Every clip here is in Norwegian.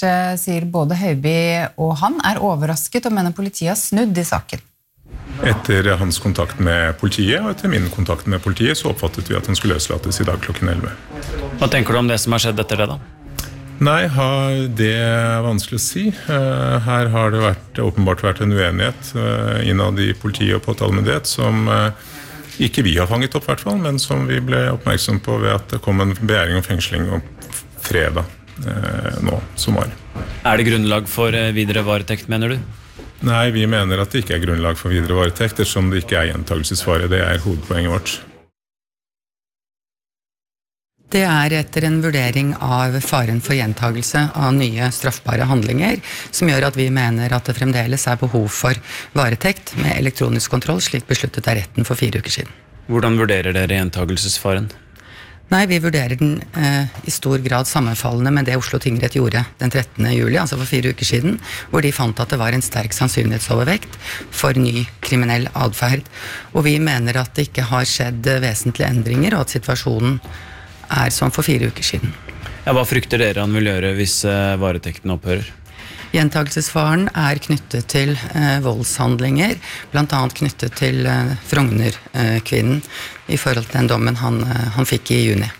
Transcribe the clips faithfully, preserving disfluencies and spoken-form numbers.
sier både Høiby og han er overrasket og mener politiet har snudd i saken. Etter hans kontakt med politiet og etter min kontakt med politiet så oppfattet vi at han skulle løslates i dag klokken elleve. Hva tenker du om det som har skjedd etter det da? Nei, det er vanskelig å si. Her har det vært, åpenbart vært en uenighet innad i politiet og påtalemyndighet som ikke vi har fanget opp, i hvert fall, men som vi ble oppmerksom på ved at det kom en begjæring om fengsling om fredag nå, som var. Er det grunnlag for videre varetekt, mener du? Nei, vi mener at det ikke er grunnlag for videre varetekt, ettersom det ikke er gjentagelsesfare. Det er hovedpoenget vårt. Det er etter en vurdering av faren for gjentagelse av nye straffbare handlinger, som gjør at vi mener at det fremdeles er behov for varetekt med elektronisk kontroll, slik besluttet av retten for fire uker siden. Hvordan vurderer dere gjentagelsesfaren? Nei, vi vurderer den eh, i stor grad sammenfallende med det Oslo tingrett gjorde den trettende juli, altså for fire uker siden, hvor de fant at det var en sterk sannsynlighetsovervekt for ny kriminell adferd. Og vi mener at det ikke har skjedd vesentlige endringer, og at situasjonen er som for fire uker siden. Ja, hva frykter dere han vil gjøre hvis uh, varetekten opphører? Gjentagelsesfaren er knyttet til eh, voldshandlinger, blant annet knyttet til eh, Frogner-kvinnen i forhold til den dommen han, eh, han fikk i juni.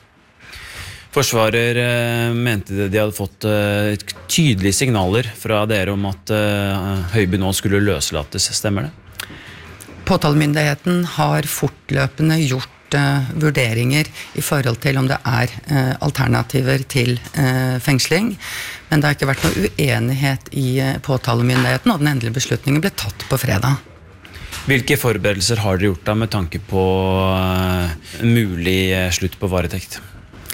Forsvarer eh, mente de hadde fått eh, tydelige signaler fra dere om at eh, Høiby nå skulle løslates, stemmer det? Påtalemyndigheten har fortløpende gjort vurderinger i forhold til om det er eh, alternativer til eh, fengsling, men det har ikke vært noe uenighet i eh, påtalemyndigheten, og den endelige beslutningen ble tatt på fredag. Hvilke forberedelser har dere gjort da med tanke på eh, mulig eh, slutt på varetekt?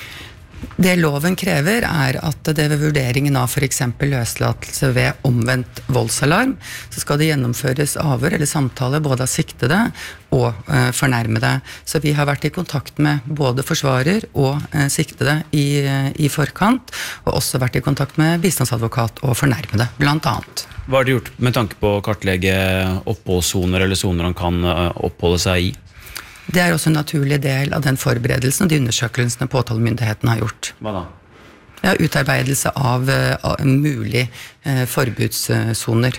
Det loven krever er at det ved vurderingen av for eksempel løslatelse ved omvendt voldsalarm, så skal det gjennomføres avhør eller samtale både av siktede og eh, fornærmede. Så vi har vært i kontakt med både forsvarer og eh, siktede i, i forkant, og også vært i kontakt med bistandsadvokat og fornærmede, blant annet. Hva har dere gjort med tanke på å kartlegge oppholdssoner eller soner han kan oppholde seg i? Det er også en naturlig del av den forberedelsen og de undersøkelsene påtalemyndigheten har gjort. Hva da? Ja, utarbeidelse av, av mulig eh, forbudssoner.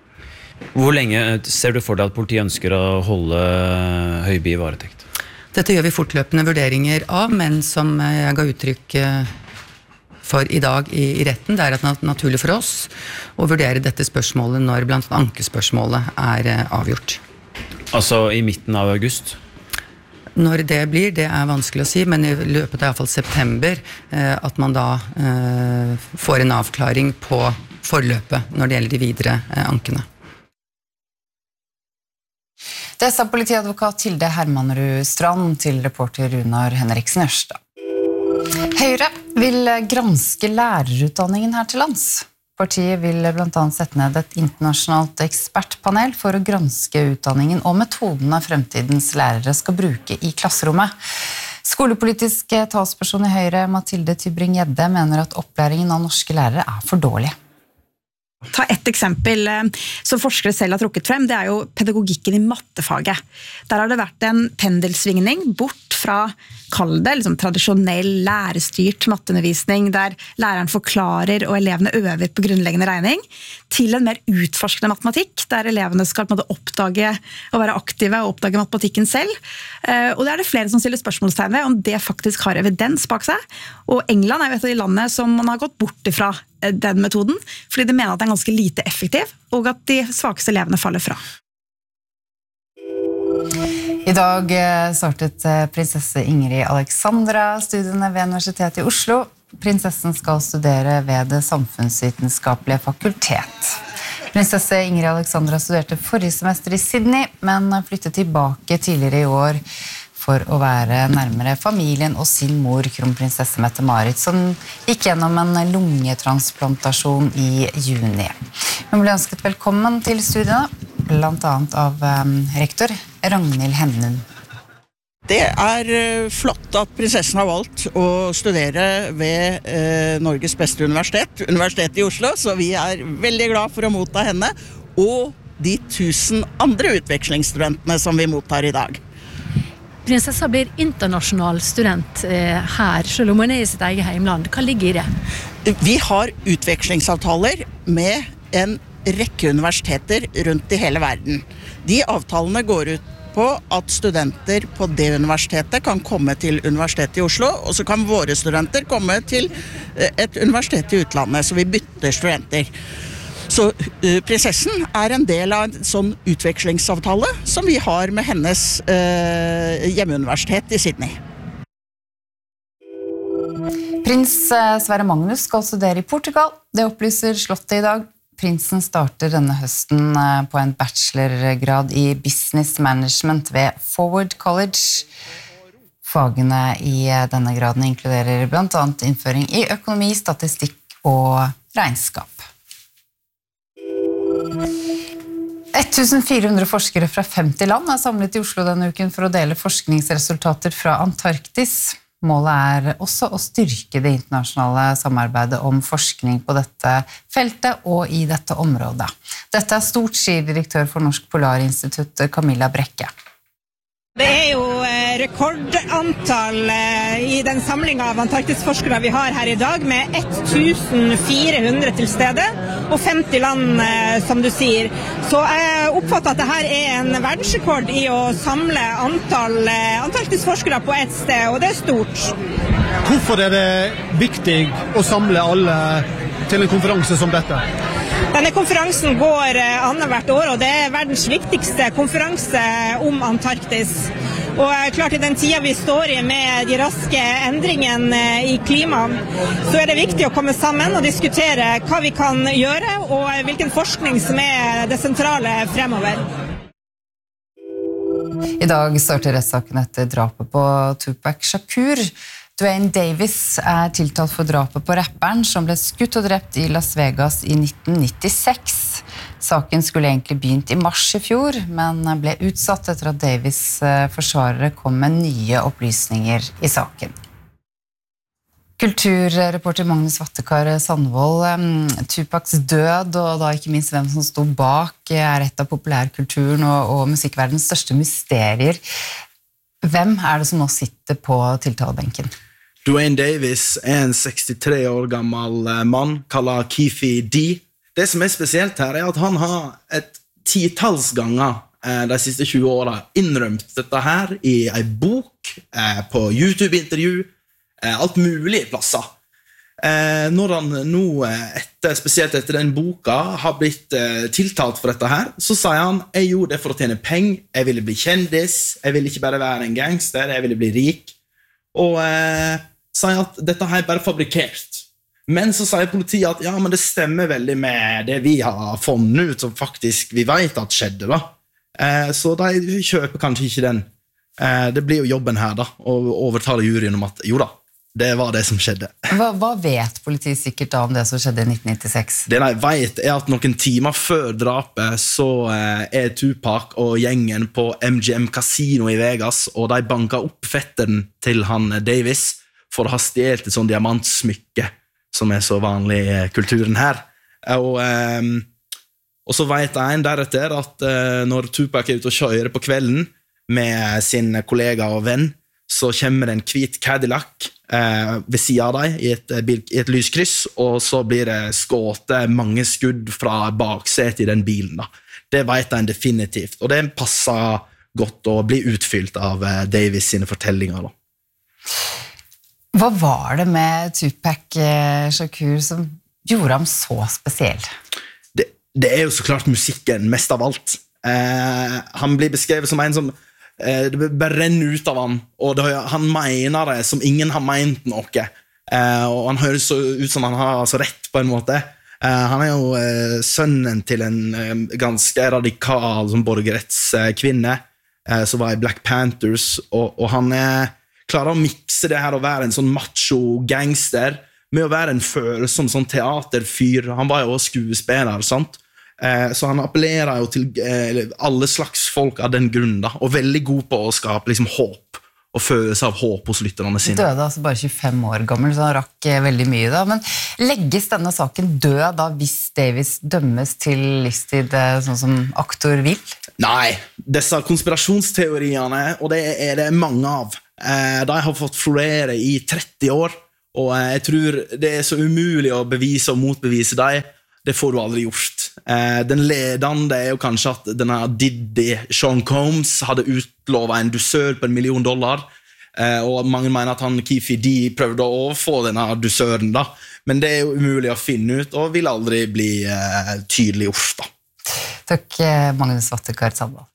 Hvor lenge ser du for deg at politiet ønsker å holde Høiby i varetekt? Dette gjør vi fortløpende vurderinger av, men som jeg ga uttrykk for i dag i, i retten, det er at det er naturlig for oss å vurdere dette spørsmålet når blant annet ankespørsmålet er eh, avgjort. Altså i midten av august? Når det blir, det er vanskelig å si, men i løpet av i hvert fall september, eh, at man da eh, får en avklaring på forløpet når det gjelder de videre eh, ankene. Det sa politiadvokat Hilde Hermanrud Strand til reporter Runar Henriksen Ørstad. Høyre vil granske lærerutdanningen her til lands. Partiet vil blant annet sette ned et internasjonalt ekspertpanel for å granske utdanningen og metodene fremtidens lærere skal bruke i klasserommet. Skolepolitisk talsperson i Høyre, Mathilde Tybring-Gjedde, mener at opplæringen av norske lærere er for dårlig. Ta et eksempel som forskere selv har trukket frem, det er jo pedagogikken i mattefaget. Der har det vært en pendelsvingning bort fra, kall det, liksom, tradisjonell lærestyrt matteundervisning, der læreren forklarer og elevene øver på grunnleggende regning, til en mer utforskende matematikk, der elevene skal på en måte oppdage og være aktive og oppdage matematikken selv. Og det er det flere som stiller spørsmålstegn ved om det faktisk har evidens bak seg. Og England er jo et av de landene som man har gått bort ifra den metoden, fordi de mener at den er ganske lite effektiv, og at de svakeste elevene faller fra. I dag startet prinsesse Ingrid Alexandra studiene ved Universitetet i Oslo. Prinsessen skal studere ved det samfunnsvitenskapelige fakultet. Prinsesse Ingrid Alexandra studerte forrige semester i Sydney, men flyttet tilbake tidligere i år for å være nærmere familien og sin mor, kronprinsesse Mette-Marit, som gikk gjennom en lungetransplantasjon i juni. Hun ble ønsket velkommen til studiene, blant annet av um, rektor Ragnhild Hennum. Det er flott at prinsessen har valgt å studere ved eh, Norges beste universitet, Universitetet i Oslo, så vi er veldig glad for å motta henne, og de tusen andre utvekslingsstudentene som vi mottar i dag. prinsessa blir internasjonal student eh, her, selv om hun er i sitt eget heimland. Hva ligger i det? Vi har utvekslingsavtaler med en rekke universiteter rundt i hele verden. De avtalene går ut på at studenter på det universitetet kan komme til Universitetet i Oslo, og så kan våre studenter komme til et universitet i utlandet, så vi bytter studenter. Så uh, prinsessen er en del av en sånn utvekslingsavtale som vi har med hennes uh, hjemmeuniversitet i Sydney. Prins Sverre Magnus skal studere i Portugal. Det opplyser Slottet i dag. Prinsen starter denne høsten på en bachelorgrad i business management ved Forward College. Fagene i denne graden inkluderer blant annet innføring i økonomi, statistikk og regnskap. fjorten hundre forskere fra femti land er samlet i Oslo denne uken for å dele forskningsresultater fra Antarktis. Målet er også å styrke det internasjonale samarbeidet om forskning på dette feltet og i dette området. Dette er stort, sier direktør for Norsk Polarinstitutt, Camilla Brekke. Det er jo rekordantall i den samlingen av Antarktisforskere vi har her i dag, med fjorten hundre til stede, og femti land, som du sier. Så jeg oppfatter at dette er en verdensrekord i å samle antall Antarktisforskere på et sted, og det er stort. Hvorfor er det viktig å samle alle til en konferanse som dette? Denne konferansen går annethvert år, og det er verdens viktigste konferanse om Antarktis. Og klart i den tida vi står i med de raske endringene i klimaet, så er det viktig å komme sammen og diskutere hva vi kan gjøre, og hvilken forskning som er det sentrale fremover. I dag starter rettssaken etter drapet på Tupac Shakur. Duane Davis er tiltalt for drapet på rapperen som ble skutt og drept i Las Vegas i nitten nittiseks. Saken skulle egentlig begynt i mars i fjor, men ble utsatt etter at Davis' forsvarere kom med nye opplysninger i saken. Kulturreporter Magnus Vattekar Sandvold, Tupacs død, og da ikke minst hvem som sto bak, er et av populærkulturen og, og musikkverdens største mysterier. Hvem er det som nå sitter på tiltalebenken? Duane Davis er en sekstitre år gammel mann, kallet Keefe D. Det som er spesielt her er at han har et titalls ganger de siste tjue årene innrømt dette her i en bok, på YouTube-intervju, alt mulig plasser. Når han nå, etter, spesielt etter den boka, har blitt tiltalt for dette her, så sier han, jeg gjorde det for å tjene penger, jeg ville bli kjendis, jeg ville ikke bare være en gangster, jeg ville bli rik, og eh, sier at dette her er bare fabrikert. Men så sier politiet at ja, men det stemmer veldig med det vi har funnet ut, som faktisk vi vet at skjedde da. Eh, så de kjøper kanskje ikke den. Eh, det blir jo jobben her da, å overtale juryen om at jo da, det var det som skjedde. Hva, hva vet politiet sikkert da om det som skjedde i nitten nittiseks? Det de vet er at noen timer før drapet så eh, er Tupac og gjengen på M G M Casino i Vegas, og de banket opp fetteren til han Davis for å ha stjelt et sånn diamantsmykke, som er så vanlig i kulturen her. Og, eh, og så vet en deretter at eh, når Tupac er ute og kjører på kvelden med sin kollega og venn, så kommer det en hvit Cadillac eh, ved siden av deg i et, i et lyskryss, og så blir det skåtet mange skudd fra baksetet i den bilen. Da. Det vet en definitivt, og det passer godt å bli utfylt av eh, Davis sine fortellinger. Da. Hva var det med Tupac Shakur som gjorde ham så spesiell? Det, det er jo så klart musikken mest av alt. Eh, han blir beskrevet som en som det bare renner ut av han, og det, han mener det som ingen har ment noe, eh, og han høres så ut som han har altså rett på en måte. Eh, han er jo eh, sønnen til en eh, ganske radikal som borgerrettskvinne, eh, som var i Black Panthers, og, og han er, klarer å mikse det her å være en sånn macho gangster med å være en følsom sånn teaterfyr. Han var jo også skuespiller, sant? Så han appellerer jo til alle slags folk av den grunnen da, og veldig god på å skape liksom håp og følelse av håp hos lytterne sine. Døde altså bare tjuefem år gammel, så han rakk veldig mye da. Men legges denne saken død da hvis Davis dømmes til livstid, sånn som aktor vil? Nei, disse konspirasjonsteoriene, og det er det mange av, de har fått florere i tretti år, og jeg tror det er så umulig å bevise og motbevise dem. Det får du aldri gjort. Den ledende er jo kanskje at denne Diddy, Sean Combs, hadde utlovet en dusør på en million dollar, og mange mener at han Keefe D prøvde å få denne dusøren da. Men det er jo umulig å finne ut, og vil aldri bli tydelig gjort da. Takk, Magnus Vattekar Sandvall.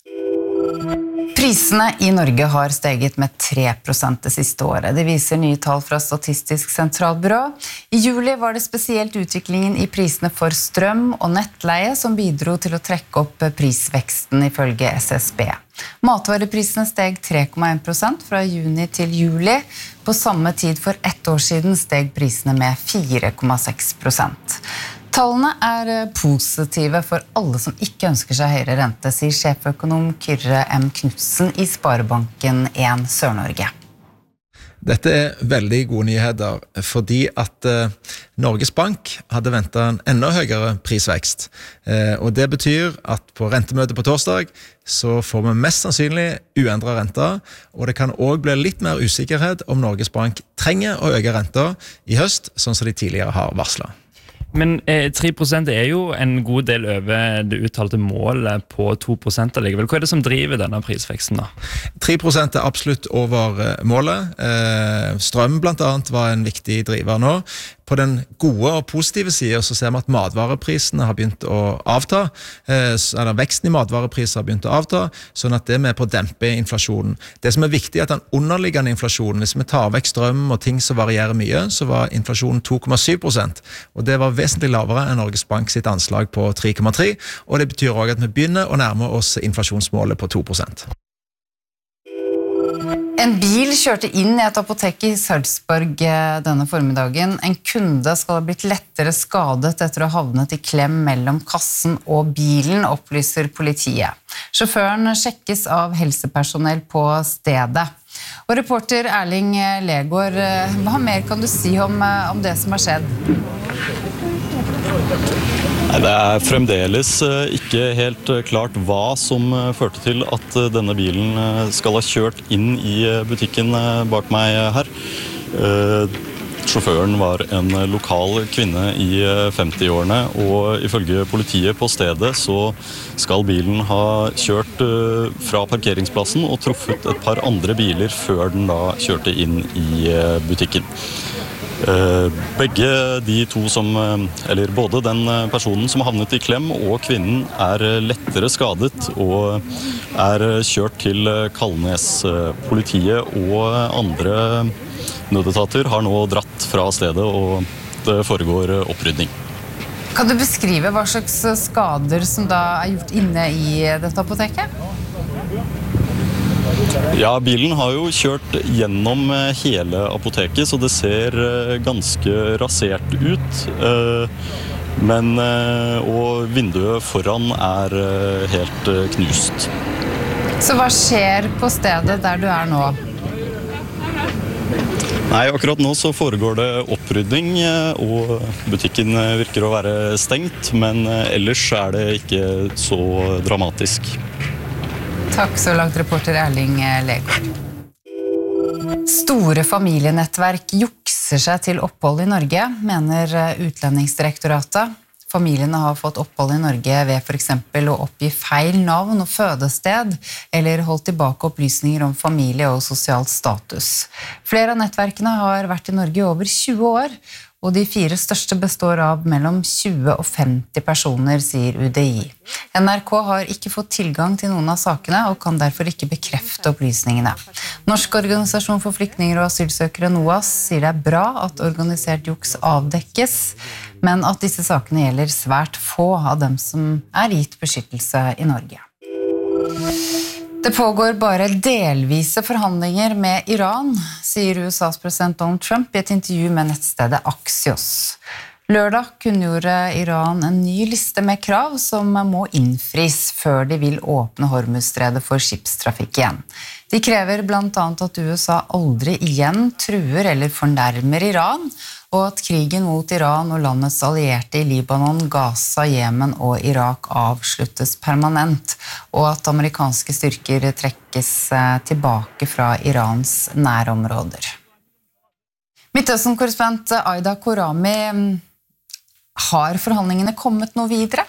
Prisene i Norge har steget med tre prosent det siste året. Det viser nye tall fra Statistisk sentralbyrå. I juli var det spesielt utviklingen i prisene for strøm og nettleie som bidro til å trekke opp prisveksten ifølge S S B. Matvareprisene steg tre komma en prosent fra juni til juli. På samme tid for ett år siden steg prisene med fire komma seks prosent. Tallene er positive for alle som ikke ønsker seg høyere rente, sier sjeføkonom Kyrre M. Knudsen i Sparebanken en Sør-Norge. Dette er veldig gode nyheter, fordi at eh, Norges Bank hadde ventet en enda høyere prisvekst. Eh, og det betyr at på rentemøtet på torsdag så får vi mest sannsynlig uendret renter, og det kan også bli litt mer usikkerhet om Norges Bank trenger å øke renter i høst, sånn som de tidligere har varslet. Men eh, tre prosent er jo en god del over det uttalte målet på to prosent allikevel. Hva er det som driver denne prisveksten da? tre prosent er absolutt over målet. Eh, strøm blant annet var en viktig driver nå. På den gode og positive siden så ser vi at matvareprisene har begynt å avta, eh, eller veksten i matvarepriser har begynt å avta, sånn at det er med på å dempe inflasjonen. Det som er viktig er at den underliggende inflasjonen, hvis vi tar vekk strøm og ting som varierer mye, så var inflasjonen to komma syv prosent, og det var vesentlig lavere enn Norges Bank sitt anslag på tre komma tre, og det betyr også at vi begynner å nærme oss inflasjonsmålet på to prosent. En bil kjørte inn i et apotek i Sarpsborg denne formiddagen. En kunde skal ha blitt lettere skadet etter å ha havnet i klem mellom kassen og bilen, opplyser politiet. Sjåføren sjekkes av helsepersonell på stedet. Og reporter Erling Legård, hva mer kan du si om, om det som har skjedd? Nei, det er fremdeles ikke helt klart hva som førte til at denne bilen skal ha kjørt inn i butikken bak meg her. Sjåføren var en lokal kvinne i femti-årene, og ifølge politiet på stedet så skal bilen ha kjørt fra parkeringsplassen og truffet et par andre biler før den da kjørte inn i butikken. Begge de to som, eller både den personen som har havnet i klem og kvinnen er lettere skadet og er kjørt til Kalnes. Politiet og andre nødetater har nå dratt fra stedet og det foregår opprydning. Kan du beskrive hva slags skader som da er gjort inne i dette apoteket? Ja, bilen har jo kjørt gjennom hele apoteket, så det ser ganske rasert ut. Men, og vinduet foran er helt knust. Så hva skjer på stedet der du er nå? Nei, akkurat nå så foregår det opprydning, og butikken virker å være stengt, men ellers er det ikke så dramatisk. Takk så langt, reporter Erling Legård. Store familienettverk jukser seg til opphold i Norge, mener Utlendingsdirektoratet. Familiene har fått opphold i Norge ved for eksempel å oppgi feil navn og fødested, eller holdt tilbake opplysninger om familie og sosialt status. Flere av nettverkene har vært i Norge i over tjue år, og de fire største består av mellom tjue og femti personer, sier U D I. N R K har ikke fått tilgang til noen av sakene, og kan derfor ikke bekrefte opplysningene. Norsk organisasjon for flyktninger og asylsøkere, NOAS, sier det er bra at organisert juks avdekkes, men at disse sakene gjelder svært få av dem som er gitt beskyttelse i Norge. Det pågår bare delvise forhandlinger med Iran, sier U S A's president Donald Trump i et intervju med nettstedet Axios. Lørdag kunngjorde Iran en ny liste med krav som må innfris før de vil åpne Hormuzstredet for skipstrafikk igjen. De krever blant annet at U S A aldri igjen truer eller fornærmer Iran, og at krigen mot Iran og landets allierte i Libanon, Gaza, Jemen og Irak avsluttes permanent, og at amerikanske styrker trekkes tilbake fra Irans nærområder. Midtøsten-korrespondent Aida Korami, har forhandlingene kommet noe videre?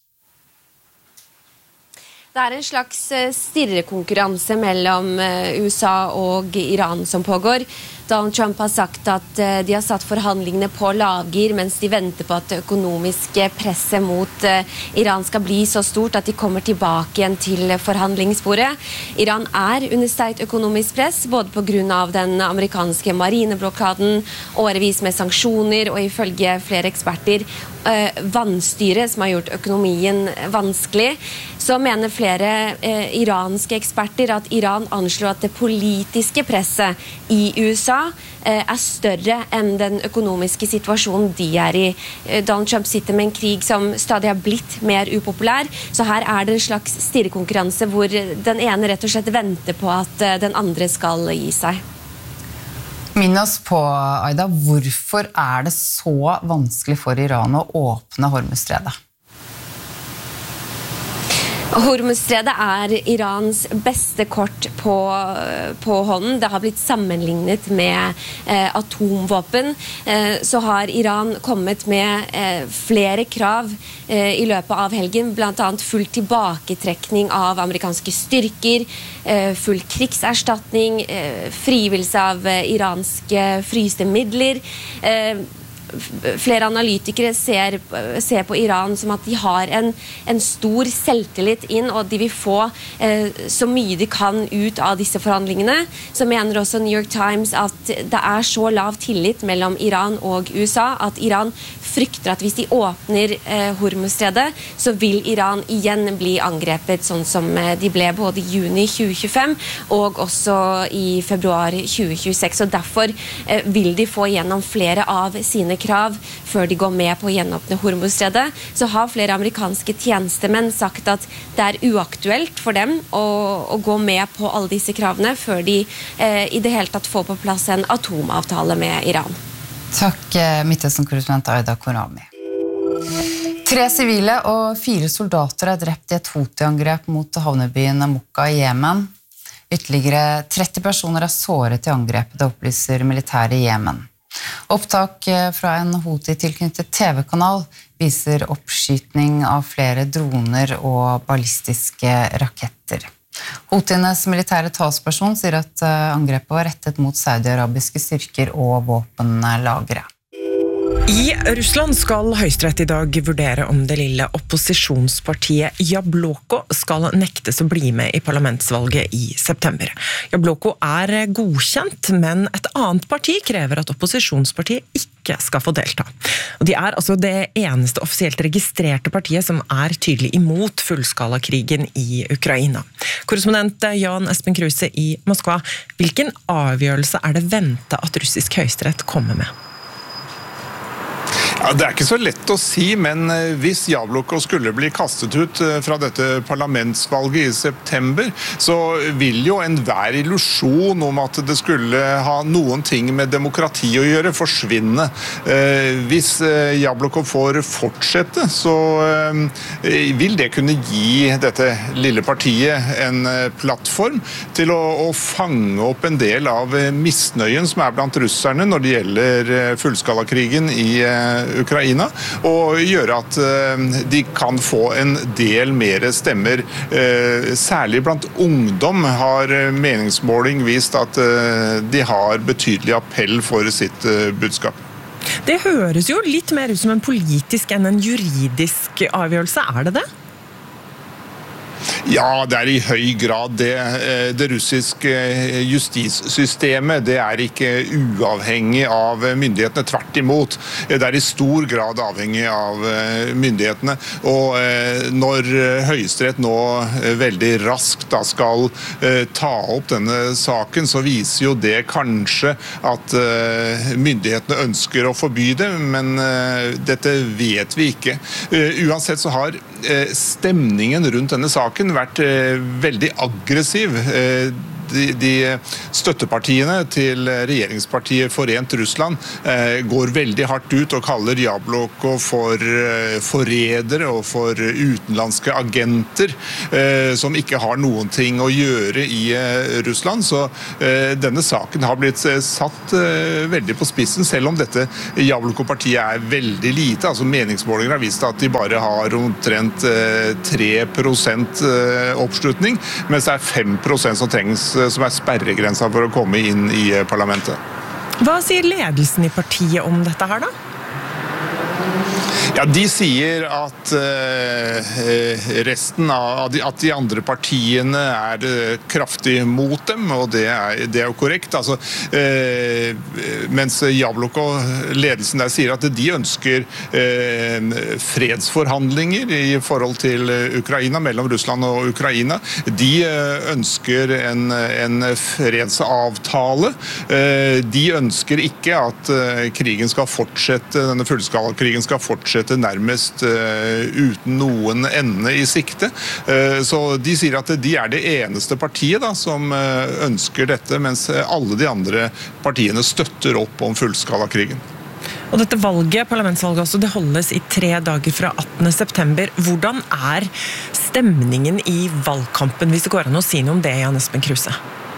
Det er en slags stirrekonkurranse mellom U S A og Iran som pågår. Donald Trump har sagt at de har satt forhandlingene på lavgir mens de venter på at det økonomiske presset mot Iran skal bli så stort at de kommer tilbake igjen til forhandlingsbordet. Iran er under sterkt økonomisk press, både på grunn av den amerikanske marineblokaden, årevis med sanksjoner og ifølge flere eksperter vannstyre som har gjort økonomien vanskelig. Så mener flere eh, iranske eksperter at Iran anslår at det politiske presset i U S A eh, er større enn den økonomiske situasjonen de er i. Eh, Donald Trump sitter med en krig som stadig har blitt mer upopulær, så her er det en slags stirrekonkurranse hvor den ene rett og slett venter på at eh, den andre skal gi seg. Minn oss på, Aida, hvorfor er det så vanskelig for Iran å åpne Hormuzstredet? Hormuzstredet er Irans beste kort på, på hånden. Det har blitt sammenlignet med eh, atomvåpen. Eh, så har Iran kommet med eh, flere krav eh, i løpet av helgen, blant annet full tilbaketrekning av amerikanske styrker, eh, full krigserstatning, eh, frigivelse av eh, iranske fryste midler. Eh, Flere analytikere ser, ser på Iran som at de har en, en stor selvtillit inn, og de vil få eh, så mye de kan ut av disse forhandlingene. Så mener også New York Times at det er så lav tillit mellom Iran og U S A at Iran frykter at hvis de åpner eh, Hormuzstredet, så vil Iran igjen bli angrepet, sånn som de ble både i juni tjue tjuefem og også i februar tjue tjueseks. Og derfor eh, vil de få gjennom flere av sine krav før de går med på å gjenåpne Hormuzstredet. Så har flere amerikanske tjenestemenn sagt at det er uaktuelt for dem å, å gå med på alle disse kravene før de eh, i det hele tatt får på plass en atomavtale med Iran. Takk, Midtøsten-korrespondent Aida Korami. Tre sivile og fire soldater er drept i et Houthi-angrep mot havnebyen Mokka i Jemen. Ytterligere tretti personer er såret i angrepet, det opplyser militæret i Jemen. Opptak fra en Houthi-tilknyttet T V-kanal viser oppskytning av flere droner og ballistiske raketter. Houthienes militære talsperson sier at angrepet var rettet mot saudi-arabiske styrker og våpenlagre. I Russland skal Høyesterett i dag vurdere om det lille opposisjonspartiet Jabloko skal nektes å bli med i parlamentsvalget i september. Jabloko er godkjent, men et annet parti krever at opposisjonspartiet ikke skal få delta. Og de er altså det eneste offisielt registrerte partiet som er tydelig imot fullskalakrigen i Ukraina. Korrespondent Jan Espen Kruse i Moskva, hvilken avgjørelse er det ventet at russisk Høyesterett kommer med? Ja, det er ikke så lett å si, men hvis Jabloko skulle bli kastet ut fra dette parlamentsvalget i september, så vil jo enhver illusjon om at det skulle ha noen ting med demokrati å gjøre forsvinne. Hvis Jabloko får fortsette, så vil det kunne gi dette lille partiet en plattform til å, å fange opp en del av misnøyen som er blant russerne når det gjelder fullskalakrigen i Ukraina, og gjøre at de kan få en del mer stemmer. Særlig blant ungdom har meningsmåling vist at de har betydelig appell for sitt budskap. Det høres jo litt mer ut som en politisk enn en juridisk avgjørelse, er det det? Ja, det er i høy grad det. Det russiske justissystemet, det er ikke uavhengig av myndighetene, tvert imot. Det er i stor grad avhengig av myndighetene. Og når Høyesterett nå veldig raskt da skal ta opp denne saken, så viser jo det kanskje at myndighetene ønsker å forby det, men dette vet vi ikke. Uansett så har stemningen rundt denne saken vært veldig aggressiv. de, de støttepartiene til regjeringspartiet Forent Russland går veldig hardt ut og kaller Jabloko for forrædere og for utenlandske agenter som ikke har noen ting å gjøre i Russland. Så denne saken har blitt satt veldig på spissen, selv om dette Jabloko-partiet er veldig lite. Altså meningsmålinger har vist at de bare har omtrent tre prosent oppslutning, mens det er fem prosent som trengs, som er sperregrensa for å komme inn i parlamentet. Hva sier ledelsen i partiet om dette her da? Ja, de sier at uh, resten av de, at de andre partiene er uh, kraftig mot dem, og det er, det er jo korrekt. Altså, uh, mens Jabloko, ledelsen der, sier at de ønsker uh, fredsforhandlinger i forhold til Ukraina, mellom Russland og Ukraina. De uh, ønsker en, en fredsavtale. Uh, de ønsker ikke at uh, krigen skal fortsette, denne fullskalakrigen skal fortsette nærmest uh, uten noen ende i sikte. Uh, så de sier at de er det eneste partiet da, som uh, ønsker dette, mens alle de andre partiene støtter opp om fullskalakrigen. Og dette valget, parlamentsvalget også, det holdes i tre dager fra attende september. Hvordan er stemningen i valgkampen, hvis det går an å si noe om det, Jan Espen Kruse?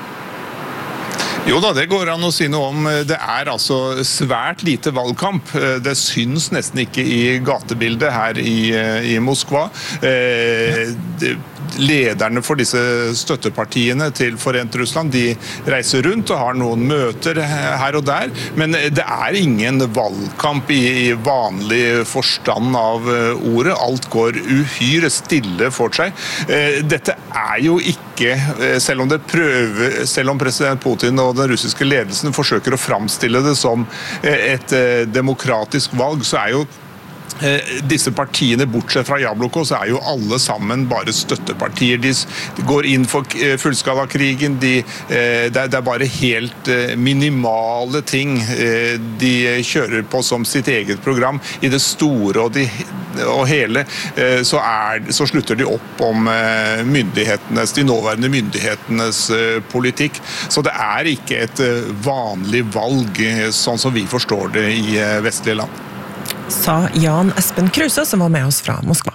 Jo da, det går an å si noe om. Det er altså svært lite valgkamp. Det syns nesten ikke i gatebildet her i, i Moskva. Eh, det, lederne for disse støttepartiene til Forent Russland, de reiser rundt og har noen møter her og der, men det er ingen valgkamp i vanlig forstand av ordet. Alt går uhyre stille for seg. Dette er jo ikke, selv om det prøver, selv om president Putin og den russiske ledelsen forsøker å framstille det som et demokratisk valg, så er jo disse partiene, bortsett fra Jabloko, så er jo alle sammen bare støttepartier. De går inn for fullskalakrigen, de, det er bare helt minimale ting de kjører på som sitt eget program. I det store og, de, og hele så, er, så slutter de opp om myndighetenes, de nåværende myndighetenes politikk. Så det er ikke et vanlig valg, sånn som vi forstår det i vestlige land. Sa Jan Espen Kruse, som var med oss fra Moskva.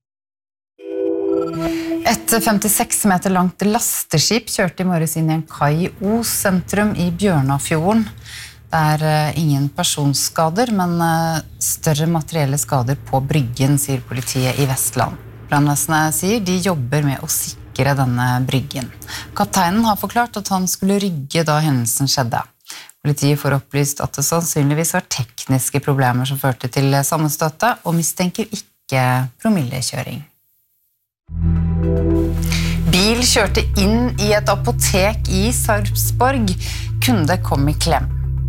Et femtiseks meter langt lasteskip kjørte i morges inn i en kai i Os sentrum i Bjørnafjorden. Det er ingen personskader, men større materielle skader på bryggen, sier politiet i Vestland. Brannvesenet sier de jobber med å sikre denne bryggen. Kapteinen har forklart at han skulle rygge da hendelsen skjedde. Politiet får opplyst at det sannsynligvis var tekniske problemer som førte til sammenstøtet, og mistenker ikke promillekjøring. Bil kjørte inn i et apotek i Sarpsborg. Kunde kom i klem.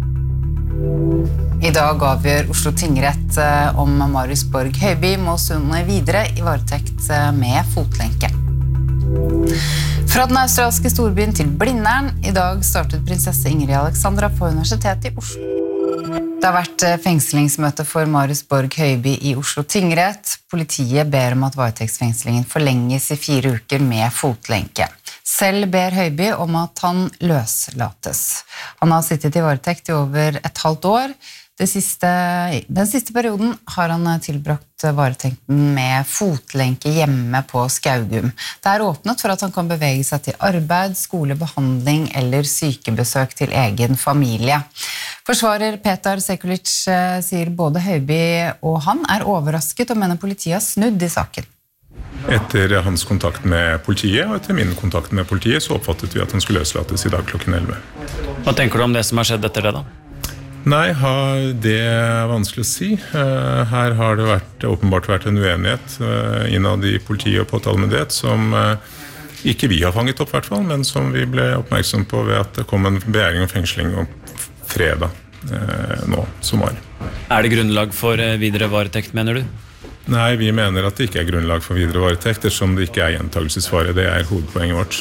I dag avgjør Oslo tingrett om Marius Borg Høiby må sone videre i varetekt med fotlenke. Fra den australske storbyen til Blindern, i dag startet prinsesse Ingrid Alexandra på Universitetet i Oslo. Det har vært fengslingsmøte for Marius Borg Høiby i Oslo tingrett. Politiet ber om at varetektsfengslingen forlenges i fire uker med fotlenke. Selv ber Høiby om at han løslates. Han har sittet i varetekt i over et halvt år. Det siste, den siste perioden har han tilbrakt varetekten med fotlenke hjemme på Skaugum. Det er åpnet for at han kan bevege seg til arbeid, skole, behandling eller sykebesøk til egen familie. Forsvarer Petar Sekulic sier både Høiby og han er overrasket og mener politiet har snudd i saken. Etter hans kontakt med politiet og etter min kontakt med politiet så oppfattet vi at han skulle løslates i dag klokken elleve. Hva tenker du om det som har skjedd etter det da? Nei, det er vanskelig å si. Her har det vært, åpenbart vært en uenighet innad i politiet og påtalemyndighet som ikke vi har fanget opp, i hvert fall, men som vi ble oppmerksom på ved at det kom en begjæring og fengsling om fredag nå, som var. Er det grunnlag for videre varetekt, mener du? Nei, vi mener at det ikke er grunnlag for videre varetekt, ettersom det ikke er gjentagelsesfare. Det er hovedpoenget vårt.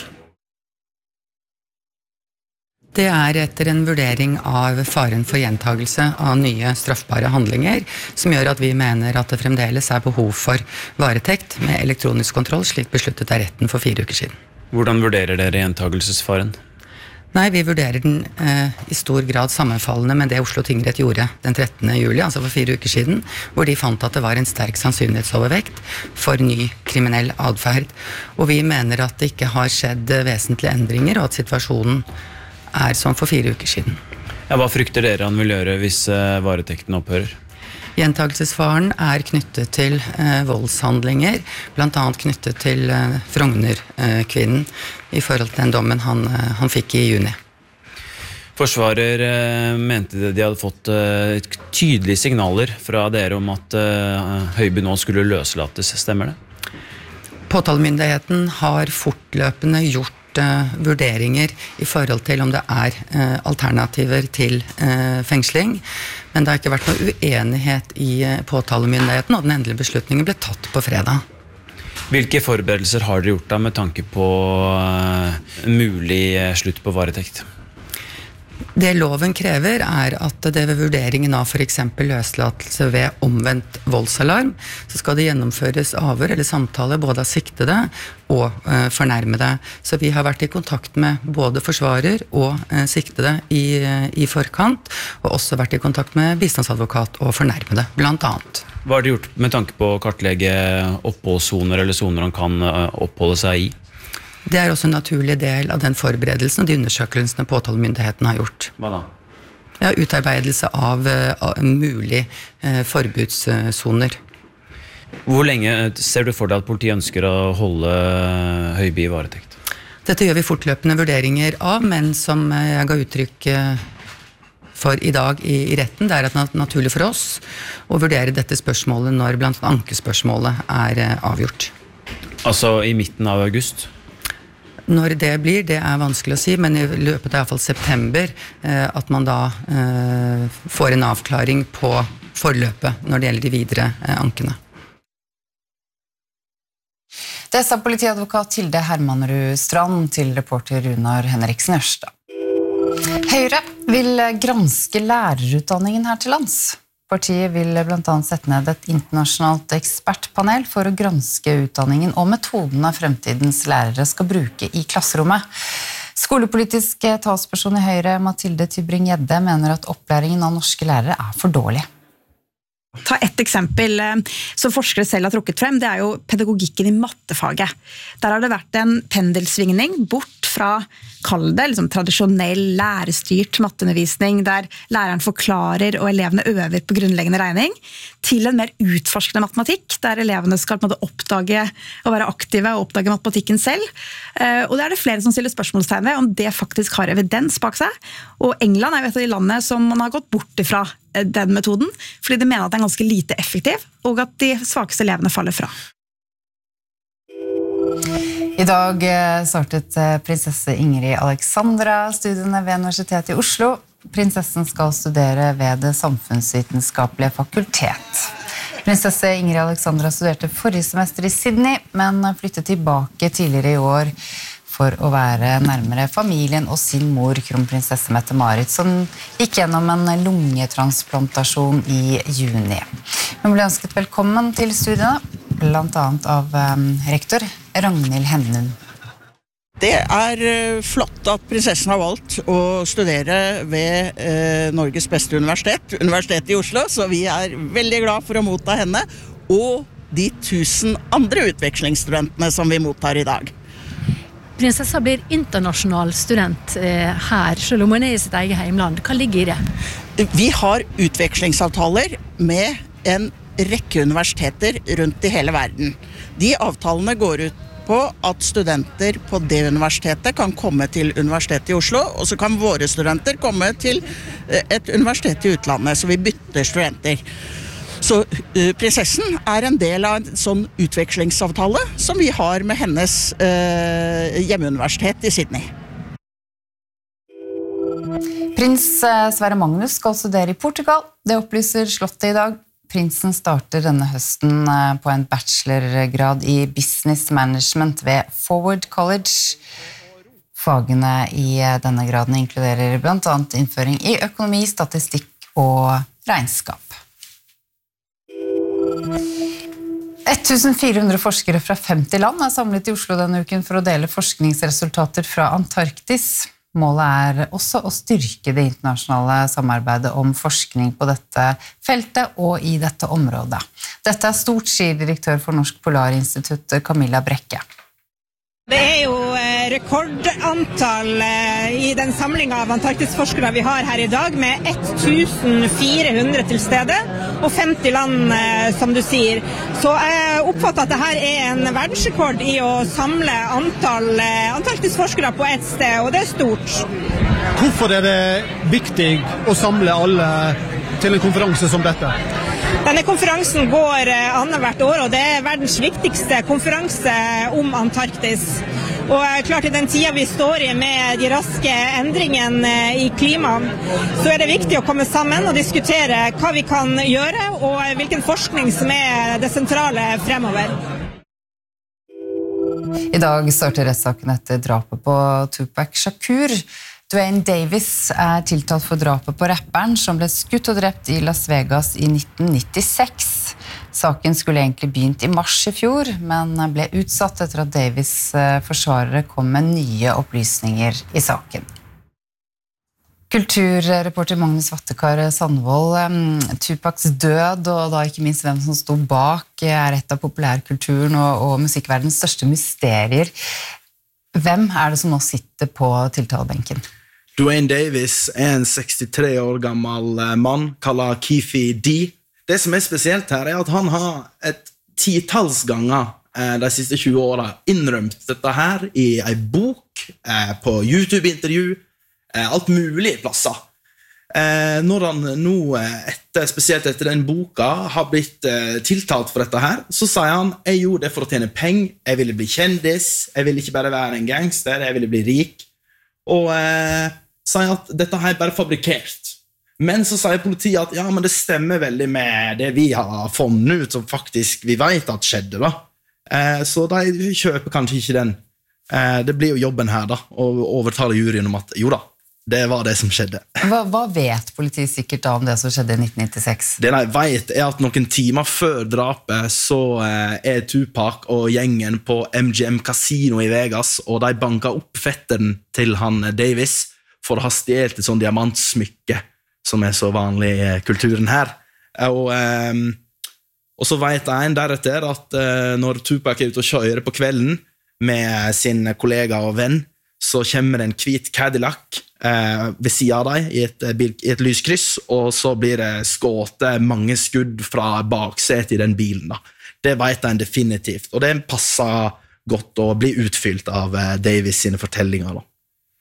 Det er etter en vurdering av faren for gjentagelse av nye straffbare handlinger, som gjør at vi mener at det fremdeles er behov for varetekt med elektronisk kontroll, slik besluttet av retten for fire uker siden. Hvordan vurderer dere gjentagelsesfaren? Nei, vi vurderer den eh, i stor grad sammenfallende med det Oslo tingrett gjorde den trettende juli, altså for fire uker siden, hvor de fant at det var en sterk sannsynlighetsovervekt for ny kriminell adferd. Og vi mener at det ikke har skjedd vesentlige endringer, og at situasjonen er som for fire uker siden. Ja, hva frykter dere han vil gjøre hvis eh, varetekten opphører? Gjentagelsesfaren er knyttet til eh, voldshandlinger, blant annet knyttet til eh, Frogner-kvinnen i forhold til den dommen han, eh, han fikk i juni. Forsvarer eh, mente de hadde fått eh, tydelige signaler fra dere om at eh, Høiby nå skulle løslates, stemmer det? Påtalemyndigheten har fortløpende gjort uh, vurderinger i forhold til om det er uh, alternativer til uh, fengsling, men det har ikke vært noe uenighet i uh, påtalemyndigheten, og den endelige beslutningen ble tatt på fredag. Hvilke forberedelser har dere gjort da med tanke på uh, mulig uh, slutt på varetekt? Det loven krever er at det ved vurderingen av for eksempel løslatelse ved omvendt voldsalarm, så skal det gjennomføres avhør eller samtale både av siktede og eh, fornærmede. Så vi har vært i kontakt med både forsvarer og eh, siktede i, i forkant, og også vært i kontakt med bistandsadvokat og fornærmede, blant annet. Hva har dere gjort med tanke på å kartlegge oppholdssoner eller soner han kan oppholde seg i? Det er også en naturlig del av den forberedelsen og de undersøkelsene påtalemyndigheten har gjort. Hva da? Ja, utarbeidelse av, av mulig eh, forbudssoner. Hvor lenge ser du for deg at politiet ønsker å holde Høiby i varetekt? Dette gjør vi fortløpende vurderinger av, men som jeg ga uttrykk for i dag i, i retten, det er at det er naturlig for oss å vurdere dette spørsmålet når blant annet ankespørsmålet er eh, avgjort. Altså i midten av august? Når det blir, det er vanskelig å si, men i løpet av i hvert fall september, eh, at man da eh, får en avklaring på forløpet når det gjelder de videre eh, ankene. Det sa politiadvokat Hilde Hermanrud Strand til reporter Runar Henriksen Ørstad. Høyre vil granske lærerutdanningen her til lands. Partiet vil blant annet sette ned et internasjonalt ekspertpanel for å granske utdanningen og metodene fremtidens lærere skal bruke i klasserommet. Skolepolitisk talsperson i Høyre, Mathilde Tybring-Gjedde, mener at opplæringen av norske lærere er for dårlig. Ta et eksempel som forskere selv har trukket frem, det er jo pedagogikken i mattefaget. Der har det vært en pendelsvingning bort fra, kall det, liksom, tradisjonell lærestyrt matteundervisning, der læreren forklarer og elevene øver på grunnleggende regning, til en mer utforskende matematikk, der elevene skal på en måte oppdage og være aktive og oppdage matematikken selv. Og det er det flere som stiller spørsmålstegn ved om det faktisk har evidens bak seg. Og England er jo et av de landene som man har gått bort ifra den metoden, fordi de mener at den er ganske lite effektiv, og at de svakeste elevene faller fra. I dag startet prinsesse Ingrid Alexandra studiene ved Universitetet i Oslo. Prinsessen skal studere ved Det samfunnsvitenskapelige fakultet. Prinsesse Ingrid Alexandra studerte forrige semester i Sydney, men flyttet tilbake tidligere i år for å være nærmere familien og sin mor, kronprinsesse Mette-Marit, som gikk gjennom en lungetransplantasjon i juni. Hun ble ønsket velkommen til studiene, blant annet av um, rektor Ragnhild Hennum. Det er flott at prinsessen har valgt å studere ved eh, Norges beste universitet, Universitetet i Oslo, så vi er veldig glad for å motta henne, og de tusen andre utvekslingsstudentene som vi mottar i dag. Prinsessa blir internasjonal student eh, her, selv om hun er i sitt eget heimland. Hva ligger i det? Vi har utvekslingsavtaler med en rekke universiteter rundt i hele verden. De avtalene går ut på at studenter på det universitetet kan komme til Universitetet i Oslo, og så kan våre studenter komme til et universitet i utlandet, så vi bytter studenter. Så uh, prinsessen er en del av en sånn utvekslingsavtale som vi har med hennes uh, hjemmeuniversitet i Sydney. Prins Sverre Magnus skal studere i Portugal. Det opplyser Slottet i dag. Prinsen starter denne høsten på en bachelorgrad i business management ved Forward College. Fagene i denne graden inkluderer blant annet innføring i økonomi, statistikk og regnskap. fjorten hundre forskere fra femti land er samlet i Oslo denne uken for å dele forskningsresultater fra Antarktis. Målet er også å styrke det internasjonale samarbeidet om forskning på dette feltet og i dette området. Dette er stort, sier direktør for Norsk Polarinstitutt, Camilla Brekke. Det er jo rekordantall i den samlingen av antarktisforskere vi har her i dag, med ett tusen fire hundre til stede, og femti land, som du sier. Så jeg oppfatter at dette er en verdensrekord i å samle antall antarktisforskere på ett sted, og det er stort. Hvorfor er det viktig å samle alle til en konferanse som dette? Denne konferansen går annethvert år, og det er verdens viktigste konferanse om Antarktis. Og klart i den tida vi står i med de raske endringene i klimaet, så er det viktig å komme sammen og diskutere hva vi kan gjøre, og hvilken forskning som er det sentrale fremover. I dag starter rettssaken etter drapet på Tupac Shakur. Duane Davis er tiltalt for drapet på rapperen som ble skutt og drept i Las Vegas i nitten nittiseks. Saken skulle egentlig begynt i mars i fjor, men ble utsatt etter at Davis' forsvarere kom med nye opplysninger i saken. Kulturreporter Magnus Vattekar Sandvold, Tupacs død, og da ikke minst hvem som sto bak, er et av populærkulturen og, og musikkverdens største mysterier. Hvem er det som nå sitter på tiltalebenken? Duane Davis er en sekstitre år gammel mann, kallet Keefe D. Det som er spesielt her er at han har et titalls ganger de siste tjue årene innrømt dette her i en bok, på YouTube-intervju, alt mulig plasser. Når han nå, etter, spesielt etter den boka, har blitt tiltalt for dette her, så sier han, jeg gjorde det for å tjene penger, jeg ville bli kjendis, jeg ville ikke bare være en gangster, jeg ville bli rik, og eh, sier at dette her er bare fabrikert. Men så sier politiet at ja, men det stemmer veldig med det vi har funnet ut, som faktisk vi vet at skjedde da. Eh, så de kjøper kanskje ikke den. Eh, det blir jo jobben her da, å overtale juryen om at jo da, det var det som skjedde. Hva, hva vet politiet sikkert da om det som skjedde i nitten nittiseks? Det de vet er at noen timer før drapet så eh, er Tupac og gjengen på M G M Casino i Vegas, og de banker opp fetteren til han Davis for å ha stjelt et sånn diamantsmykke, som er så vanlig i kulturen her. Og, eh, og så vet en deretter at eh, når Tupac er ute og kjører på kvelden med sin kollega og venn, så kommer en hvit Cadillac eh, ved siden av deg i et, i et lyskryss, og så blir det skåtet mange skudd fra baksetet i den bilen. Da. Det vet en definitivt, og det passer godt å bli utfylt av eh, Davis sine fortellinger. Da.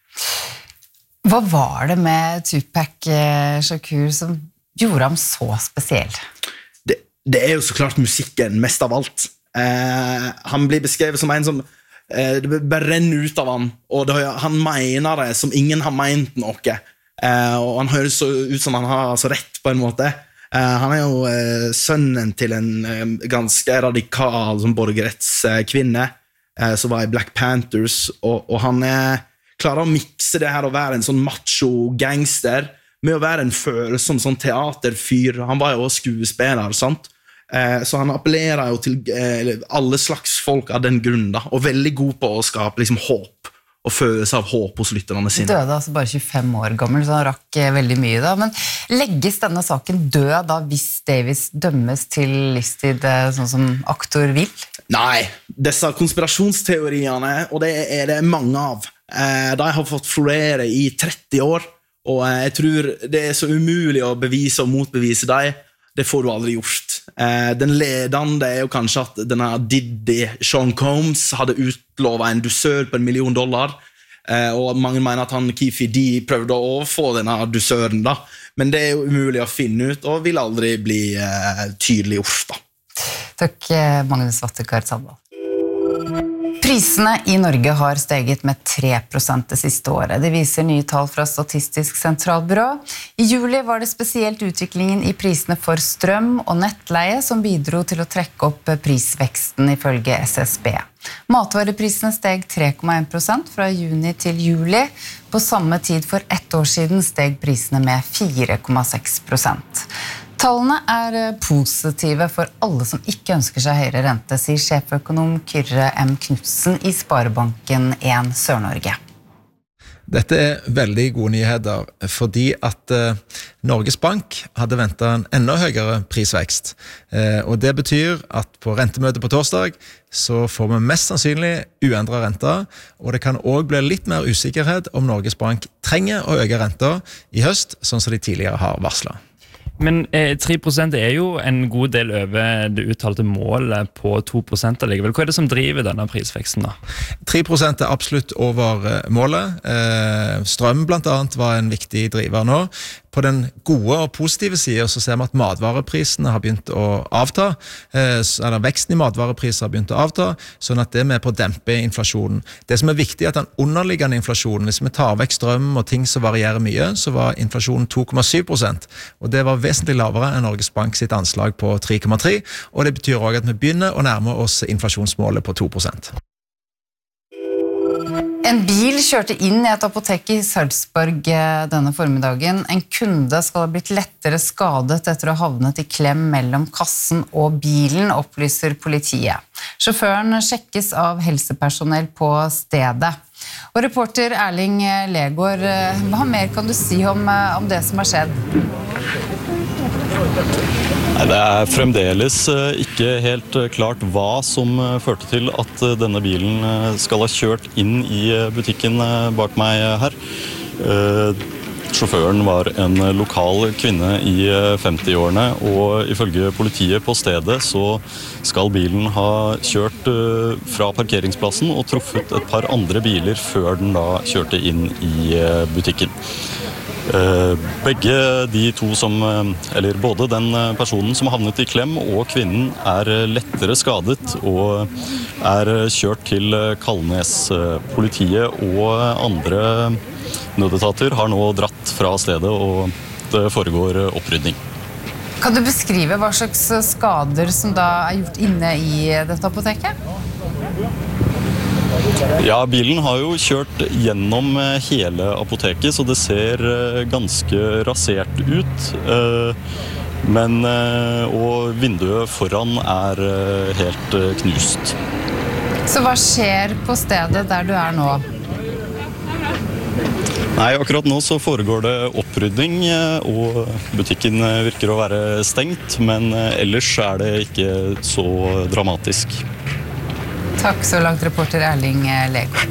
Hva var det med Tupac Shakur som gjorde ham så spesiell? Det, det er jo så klart musikken, mest av alt. Eh, han blir beskrevet som en som det bare renner ut av han, og det, han mener det som ingen har ment noe, eh, og han høres så ut som han har altså rett på en måte. Eh, han er jo eh, sønnen til en eh, ganske radikal som borgerrettskvinne, eh, som var i Black Panthers, og, og han er, klarer å mikse det her å være en sånn macho gangster med å være en følsom sånn teaterfyr. Han var jo også skuespiller, sant? Så han appellerer jo til alle slags folk av den grunnen da, og veldig god på å skape liksom, håp og følelse av håp hos lytterne sine. Døde altså bare tjuefem år gammel, så han rakk veldig mye da. Men legges denne saken død da hvis Davis dømmes til livstid sånn som aktor vil? Nei, disse konspirasjonsteoriene, og det er det mange av, de har fått florere i tretti år, og jeg tror det er så umulig å bevise og motbevise dem. Det får du aldri gjort. Eh, den ledende er jo kanskje at denne Diddy, Sean Combs, hadde utlovet en dusør på en million dollar, eh, og mange mener at han Keefe D prøvde å få denne dusøren da. Men det er jo umulig å finne ut, og vil aldri bli eh, tydelig gjort da. Takk, Magnus Vattekar Sandvold. Prisene i Norge har steget med tre prosent det siste året. Det viser nye tall fra Statistisk sentralbyrå. I juli var det spesielt utviklingen i prisene for strøm og nettleie som bidro til å trekke opp prisveksten ifølge S S B. Matvareprisene steg tre komma en prosent fra juni til juli. På samme tid for ett år siden steg prisene med fire komma seks prosent. Tallene er positive for alle som ikke ønsker seg høyere rente, sier sjeføkonom Kyrre M. Knudsen i Sparebanken en Sør-Norge. Dette er veldig gode nyheter, fordi at eh, Norges Bank hadde ventet en enda høyere prisvekst. Eh, og det betyr at på rentemøtet på torsdag så får vi mest sannsynlig uendret renter, og det kan også bli litt mer usikkerhet om Norges Bank trenger å øke renter i høst, sånn som de tidligere har varslet. Men eh, tre prosent er jo en god del over det uttalte målet på to prosent allikevel. Hva er det som driver denne prisveksten da? tre prosent er absolutt over eh, målet. Eh, strøm blant annet var en viktig driver nå. På den gode og positive siden så ser vi at matvareprisene har begynt å avta, eh, eller veksten i matvarepriser har begynt å avta, sånn at det er med på å dempe inflasjonen. Det som er viktig er at den underliggende inflasjonen, hvis vi tar vekk strøm og ting som varierer mye, så var inflasjonen to komma syv prosent, og det var vesentlig lavere enn Norges Bank sitt anslag på tre komma tre, og det betyr også at vi begynner å nærme oss inflasjonsmålet på to prosent. En bil kjørte inn i et apotek i Sarpsborg denne formiddagen. En kunde skal ha blitt lettere skadet etter å ha havnet i klem mellom kassen og bilen, opplyser politiet. Sjåføren sjekkes av helsepersonell på stedet. Og reporter Erling Legård, hva mer kan du si om, om det som har skjedd? Nei, det er fremdeles ikke helt klart hva som førte til at denne bilen skal ha kjørt inn i butikken bak meg her. Sjåføren var en lokal kvinne i femti-årene, og ifølge politiet på stedet så skal bilen ha kjørt fra parkeringsplassen og truffet et par andre biler før den da kjørte inn i butikken. Begge de to som, eller både den personen som har havnet i klem og kvinnen er lettere skadet og er kjørt til Kalnes. Politiet og andre nødetater har nå dratt fra stedet og det foregår opprydning. Kan du beskrive hva slags skader som da er gjort inne i dette apoteket? Ja, bilen har jo kjørt gjennom hele apoteket, så det ser ganske rasert ut. Men, og vinduet foran er helt knust. Så hva skjer på stedet der du er nå? Nei, akkurat nå så foregår det opprydning, og butikken virker å være stengt, men ellers er det ikke så dramatisk. Takk så langt, reporter Erling Legård.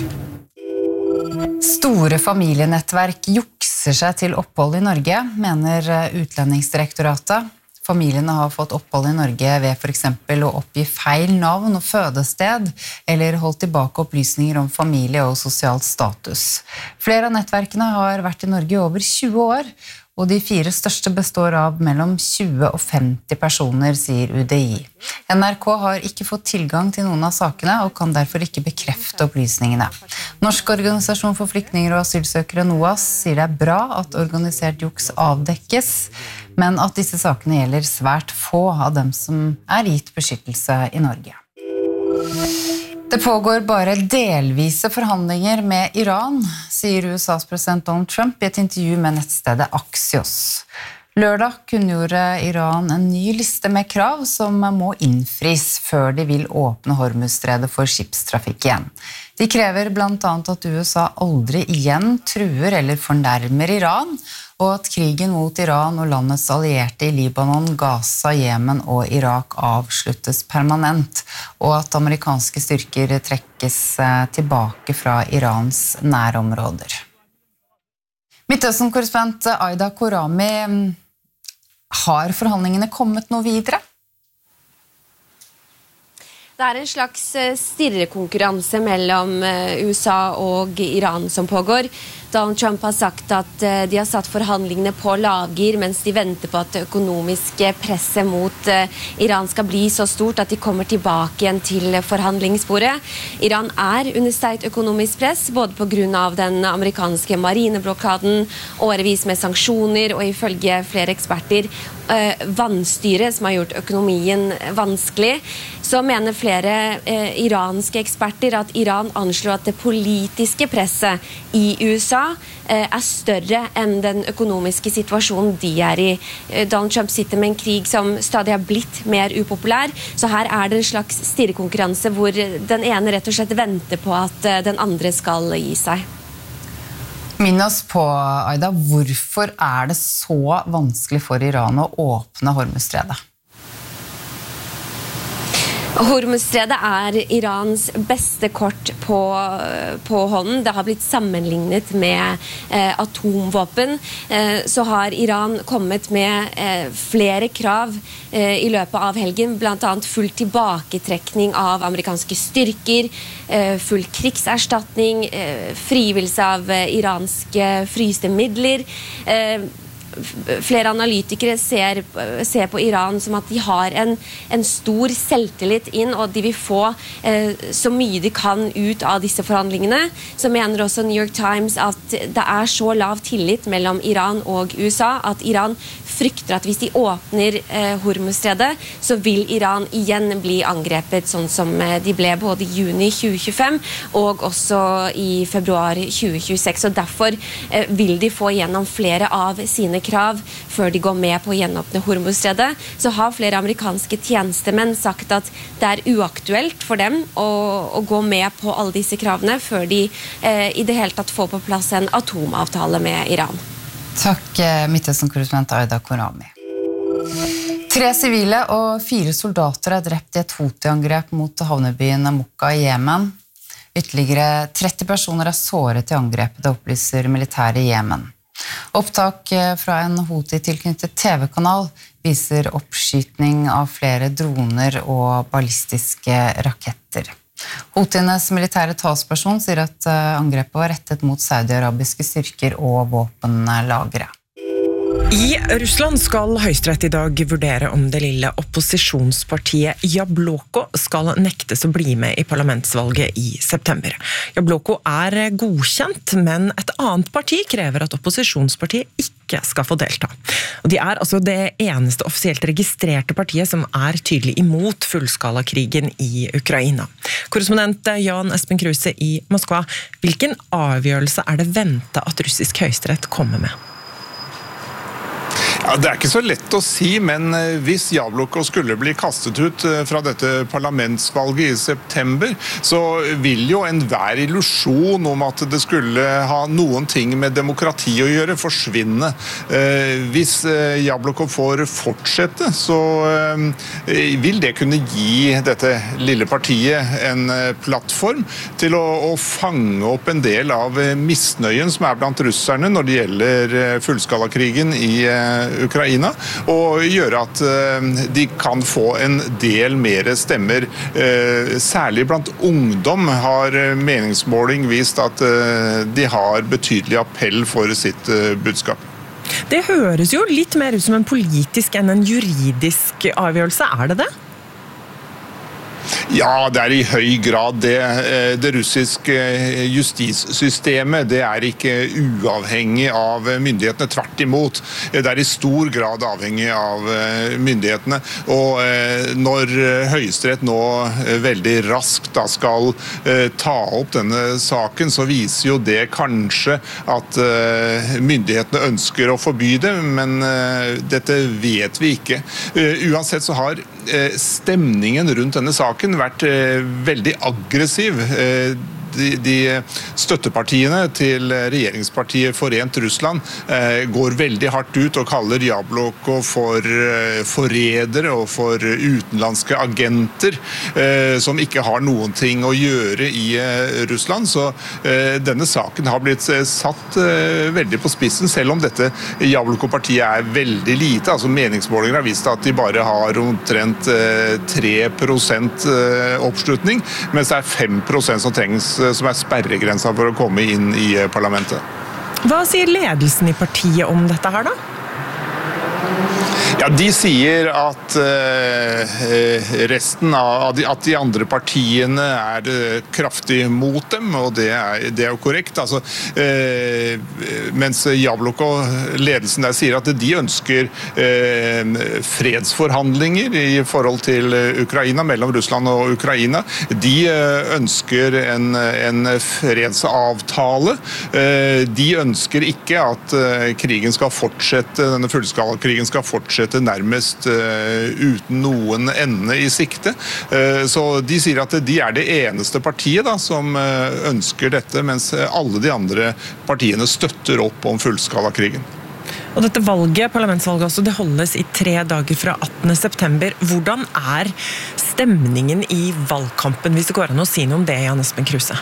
Store familienettverk jukser seg til opphold i Norge, mener Utlendingsdirektoratet. Familiene har fått opphold i Norge ved for eksempel å oppgi feil navn og fødested, eller holdt tilbake opplysninger om familie og sosialt status. Flere av nettverkene har vært i Norge i over tjue år, og de fire største består av mellom tjue og femti personer, sier U D I. N R K har ikke fått tilgang til noen av sakene, og kan derfor ikke bekrefte opplysningene. Norsk organisasjon for flyktninger og asylsøkere, NOAS, sier det er bra at organisert juks avdekkes, men at disse sakene gjelder svært få av dem som er gitt beskyttelse i Norge. Det pågår bare delvise forhandlinger med Iran, sier U S A's president Donald Trump i et intervju med nettstedet Axios. Lørdag kunngjorde Iran en ny liste med krav som må innfris før de vil åpne Hormuzstredet for skipstrafikk igjen. De krever blant annet at U S A aldri igjen truer eller fornærmer Iran, og at krigen mot Iran og landets allierte i Libanon, Gaza, Jemen og Irak avsluttes permanent, og at amerikanske styrker trekkes tilbake fra Irans nærområder. Midtøsten-korrespondent Aida Korami, har forhandlingene kommet noe videre? Det er en slags stirrekonkurranse mellom U S A og Iran som pågår. Donald Trump har sagt at de har satt forhandlingene på lavgir mens de venter på at det økonomiske presset mot Iran skal bli så stort at de kommer tilbake igjen til forhandlingsbordet. Iran er under sterkt økonomisk press, både på grunn av den amerikanske marineblokaden, årevis med sanksjoner og ifølge flere eksperter vannstyre som har gjort økonomien vanskelig. Så mener flere eh, iranske eksperter at Iran anslår at det politiske presset i U S A eh, er større enn den økonomiske situasjonen de er i. Eh, Donald Trump sitter med en krig som stadig har blitt mer upopulær, så her er det en slags stirrekonkurranse hvor den ene rett og slett venter på at eh, den andre skal gi seg. Minn oss på, Aida, hvorfor er det så vanskelig for Iran å åpne Hormuzstredet? Hormuzstredet er Irans beste kort på, på hånden. Det har blitt sammenlignet med eh, atomvåpen. Eh, så har Iran kommet med eh, flere krav eh, i løpet av helgen, blant annet full tilbaketrekning av amerikanske styrker, eh, full krigserstatning, eh, frigivelse av eh, iranske fryste midler. Eh, Flere analytikere ser, ser på Iran som at de har en, en stor selvtillit inn, og de vil få eh, så mye de kan ut av disse forhandlingene. Så mener også New York Times at det er så lav tillit mellom Iran og U S A at Iran frykter at hvis de åpner eh, Hormuzstredet, så vil Iran igjen bli angrepet, sånn som eh, de ble både i juni tjue tjuefem og også i februar tjue tjueseks. Og derfor eh, vil de få gjennom flere av sine krav før de går med på å gjenåpne Hormuzstredet. Så har flere amerikanske tjenestemenn sagt at det er uaktuelt for dem å, å gå med på alle disse kravene før de eh, i det hele tatt får på plass en atomavtale med Iran. Takk, Midtøsten-korrespondent Aida Korami. Tre sivile og fire soldater er drept i et Houthi-angrep mot havnebyen Mokka i Jemen. Ytterligere tretti personer er såret i angrepet, det opplyser militæret i Jemen. Opptak fra en Houthi-tilknyttet T V-kanal viser oppskytning av flere droner og ballistiske raketter. Houthienes militære talsperson sier at angrepet var rettet mot saudi-arabiske styrker og våpenlagre. I Russland skal Høyesterett i dag vurdere om det lille opposisjonspartiet Jabloko skal nektes å bli med i parlamentsvalget i september. Jabloko er godkjent, men et annet parti krever at opposisjonspartiet ikke skal få delta. Og de er altså det eneste offisielt registrerte partiet som er tydelig imot fullskalakrigen i Ukraina. Korrespondent Jan Espen Kruse i Moskva, hvilken avgjørelse er det ventet at russisk Høyesterett kommer med? Ja, det er ikke så lett å si, men hvis Jabloko skulle bli kastet ut fra dette parlamentsvalget i september, så vil jo enhver illusjon om at det skulle ha noen ting med demokrati å gjøre forsvinne. Hvis Jabloko får fortsette, så vil det kunne gi dette lille partiet en plattform til å, å fange opp en del av misnøyen som er blant russerne når det gjelder fullskalakrigen i Ukraina, og gjøre at de kan få en del mer stemmer. Særlig blant ungdom har meningsmåling vist at de har betydelig appell for sitt budskap. Det høres jo litt mer ut som en politisk enn en juridisk avgjørelse, er det det? Ja, det er i høy grad det. Det russiske justissystemet, det er ikke uavhengig av myndighetene, tvert imot. Det er i stor grad avhengig av myndighetene. Og når Høyesterett nå veldig raskt da skal ta opp denne saken, så viser jo det kanskje at myndighetene ønsker å forby det, men dette vet vi ikke. Uansett så har stemningen rundt denne saken vært veldig aggressiv. De, de støttepartiene til regjeringspartiet Forent Russland eh, går veldig hardt ut og kaller Jabloko for eh, forrædere og for utenlandske agenter eh, som ikke har noen ting å gjøre i eh, Russland. Så eh, denne saken har blitt eh, satt eh, veldig på spissen, selv om dette Jabloko-partiet er veldig lite. Altså meningsmålinger har vist at de bare har omtrent eh, tre prosent eh, oppslutning, mens det er fem prosent som trengs som er sperregrensa for å komme inn i parlamentet. Hva sier ledelsen i partiet om dette her da? Ja, de sier at uh, resten av de, at de andre partiene er uh, kraftig mot dem, og det er, det er jo korrekt. Altså, uh, mens Jabloko, ledelsen der, sier at de ønsker uh, fredsforhandlinger i forhold til Ukraina, mellom Russland og Ukraina. De uh, ønsker en, en fredsavtale. Uh, de ønsker ikke at uh, krigen skal fortsette, denne fullskalakrigen skal fortsette fortsette nærmest uh, uten noen ende i sikte. Uh, så de sier at de er det eneste partiet da, som uh, ønsker dette, mens alle de andre partiene støtter opp om fullskalakrigen. Og dette valget, parlamentsvalget også, det holdes i tre dager fra attende september. Hvordan er stemningen i valgkampen, hvis det går an å si noe om det, Jan Espen Kruse?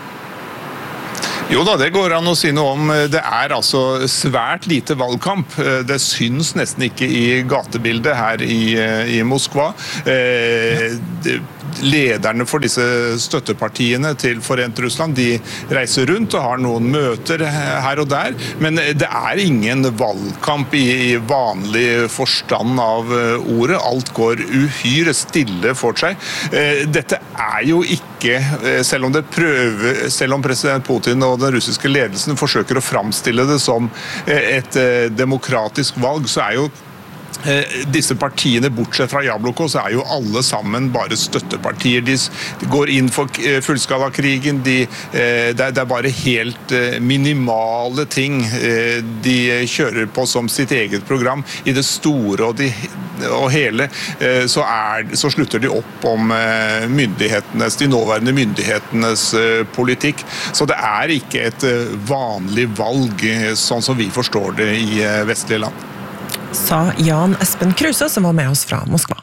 Jo da, det går an å si noe om. Det er altså svært lite valgkamp. Det syns nesten ikke i gatebildet her i, i Moskva. Eh, det, lederne for disse støttepartiene til Forent Russland, de reiser rundt og har noen møter her og der, men det er ingen valgkamp i, i vanlig forstand av ordet. Alt går uhyre stille for seg. Eh, dette er jo ikke, selv om det prøver, selv om president Putin og den russiske ledelsen forsøker å framstille det som et demokratisk valg, så er jo disse partiene, bortsett fra Jabloko, så er jo alle sammen bare støttepartier. De går inn for fullskalakrigen, de, det er bare helt minimale ting de kjører på som sitt eget program. I det store og, de, og hele så, er, så slutter de opp om myndighetenes, de nåværende myndighetenes politikk. Så det er ikke et vanlig valg, sånn som vi forstår det i vestlige land. Sa Jan Espen Kruse, som var med oss fra Moskva.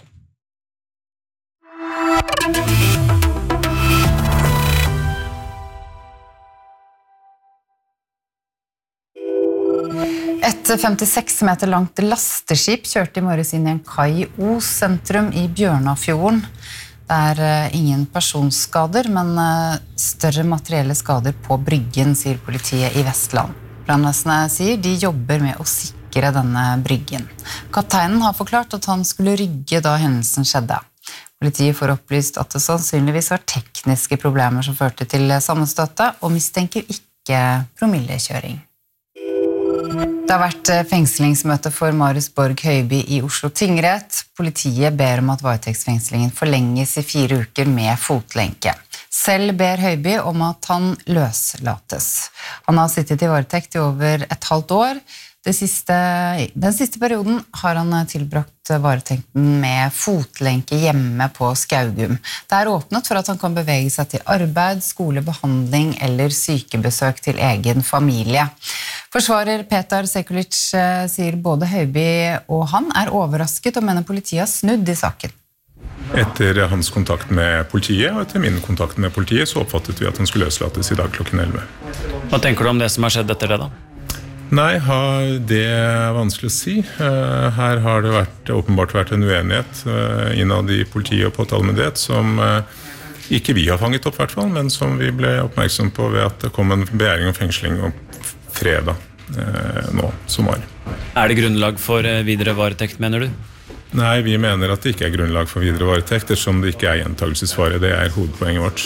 Et femtiseks meter langt lasteskip kjørte i morges inn i en kai i Os sentrum i Bjørnafjorden. Det er ingen personskader, men større materielle skader på bryggen, sier politiet i Vestland. Brannvesenet sier de jobber med å sikre denne bryggen. Kapteinen har forklart at han skulle rygge da hendelsen skjedde. Politiet får opplyst at det sannsynligvis var tekniske problemer som førte til sammenstøtet, og mistenker ikke promillekjøring. Det har vært fengslingsmøte for Marius Borg Høiby i Oslo tingrett. Politiet ber om at varetektsfengslingen forlenges i fire uker med fotlenke. Selv ber Høiby om at han løslates. Han har sittet i varetekt i over et halvt år. Det siste, den siste perioden har han tilbrakt varetekten med fotlenke hjemme på Skaugum. Det er åpnet for at han kan bevege seg til arbeid, skole, behandling eller sykebesøk til egen familie. Forsvarer Petar Sekulic sier både Høiby og han er overrasket og mener politiet har snudd i saken. Etter hans kontakt med politiet og etter min kontakt med politiet så oppfattet vi at han skulle løslates i dag klokken elleve. Hva tenker du om det som har skjedd etter det da? Nei, det er vanskelig å si. Her har det vært, åpenbart vært en uenighet innad i politiet og påtalemyndighet som ikke vi har fanget opp, i hvert fall, men som vi ble oppmerksom på ved at det kom en begjæring om fengsling om fredag nå, som var. Er det grunnlag for videre varetekt, mener du? Nei, vi mener at det ikke er grunnlag for videre varetekt, ettersom det ikke er gjentagelsesfare. Det er hovedpoenget vårt.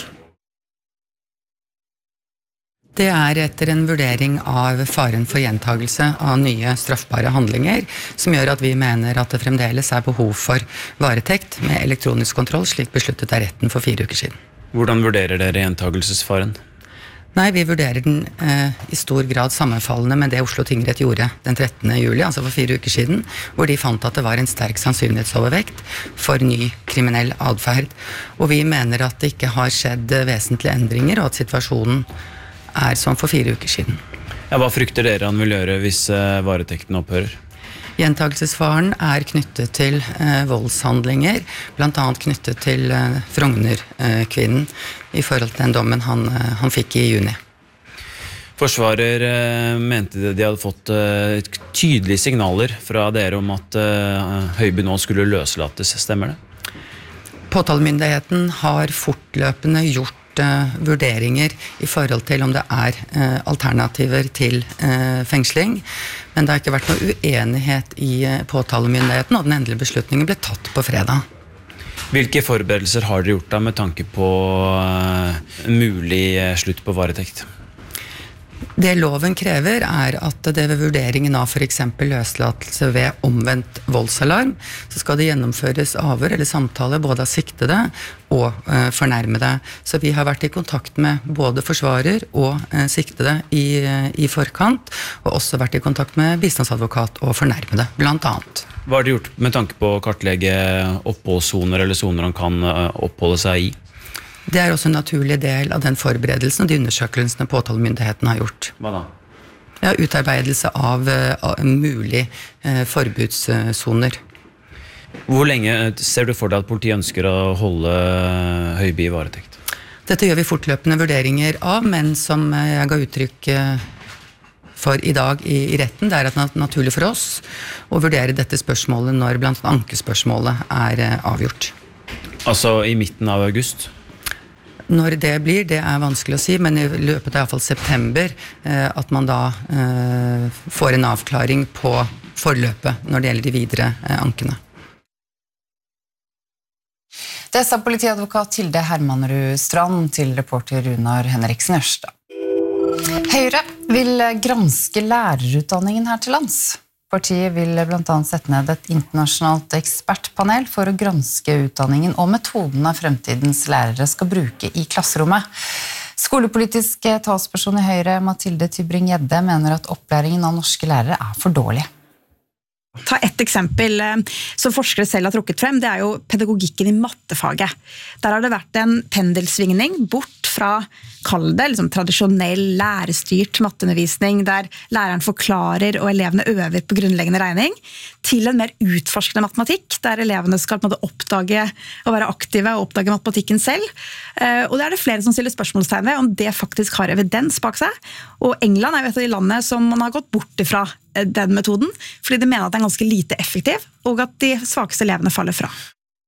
Det er etter en vurdering av faren for gjentagelse av nye straffbare handlinger, som gjør at vi mener at det fremdeles er behov for varetekt med elektronisk kontroll, slik besluttet av retten for fire uker siden. Hvordan vurderer dere gjentagelsesfaren? Nei, vi vurderer den eh, i stor grad sammenfallende med det Oslo tingrett gjorde den trettende juli, altså for fire uker siden, hvor de fant at det var en sterk sannsynlighetsovervekt for ny kriminell adferd. Og vi mener at det ikke har skjedd vesentlige endringer, og at situasjonen er som for fire uker siden. Ja, hva frykter dere han vil gjøre hvis uh, varetekten opphører? Gjentagelsesfaren er knyttet til uh, voldshandlinger, blant annet knyttet til uh, Frogner-kvinnen uh, i forhold til den dommen han, uh, han fikk i juni. Forsvarer uh, mente de hadde fått uh, tydelige signaler fra dere om at uh, Høiby nå skulle løslates, stemmer det? Påtalemyndigheten har fortløpende gjort vurderinger i forhold til om det er eh, alternativer til eh, fengsling, men det har ikke vært noe uenighet i eh, påtalemyndigheten, og den endelige beslutningen ble tatt på fredag. Hvilke forberedelser har dere gjort da med tanke på uh, mulig uh, slutt på varetekt? Det loven krever er at det ved vurderingen av for eksempel løslatelse ved omvendt voldsalarm, så skal det gjennomføres avhør eller samtale både av siktede og eh, fornærmede. Så vi har vært i kontakt med både forsvarer og eh, siktede i, i forkant, og også vært i kontakt med bistandsadvokat og fornærmede, blant annet. Hva har det gjort med tanke på å kartlegge oppholdssoner eller soner han kan oppholde seg i? Det er også en naturlig del av den forberedelsen og de undersøkelsene påtalemyndigheten har gjort. Hva da? Ja, utarbeidelse av, av mulig eh, forbudssoner. Hvor lenge ser du for deg at politiet ønsker å holde Høiby i varetekt? Dette gjør vi fortløpende vurderinger av, men som jeg ga uttrykk for i dag i, i retten, det er at det er naturlig for oss å vurdere dette spørsmålet når blant annet ankespørsmålet er eh, avgjort. Altså i midten av august? Når det blir, det er vanskelig å si, men i løpet av i hvert fall september, eh, at man da eh, får en avklaring på forløpet når det gjelder de videre eh, ankene. Det sa politiadvokat Hilde Hermanrud Strand til reporter Runar Henriksen Ørstad. Høyre vil granske lærerutdanningen her til lands. Partiet vil blant annet sette ned et internasjonalt ekspertpanel for å granske utdanningen og metodene fremtidens lærere skal bruke i klasserommet. Skolepolitisk talsperson i Høyre, Mathilde Tybring-Gjedde, mener at opplæringen av norske lærere er for dårlig. Ta et eksempel som forskere selv har trukket frem, det er jo pedagogikken i mattefaget. Der har det vært en pendelsvingning bort fra, kall det, liksom, tradisjonell lærestyrt matteundervisning, der læreren forklarer og elevene øver på grunnleggende regning, til en mer utforskende matematikk, der elevene skal på en måte oppdage og være aktive og oppdage matematikken selv. Og det er det flere som stiller spørsmålstegn ved om det faktisk har evidens bak seg. Og England er jo et av de landene som man har gått bort ifra den metoden, fordi de mener at den er ganske lite effektiv, og at de svakeste elevene faller fra.